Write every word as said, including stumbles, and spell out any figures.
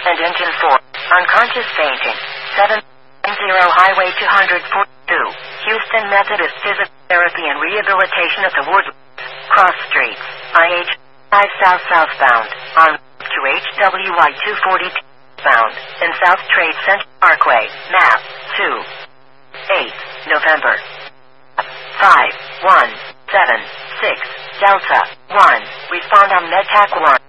and engine four. Unconscious fainting. seven zero Highway two forty-two. Houston Methodist Physical Therapy and Rehabilitation at the Wood Cross Streets. I H five South southbound. On to H W Y two forty-two bound. And South Trade Center Parkway. Map two. eight. November. five one seven six Delta one. Respond on MedTac one.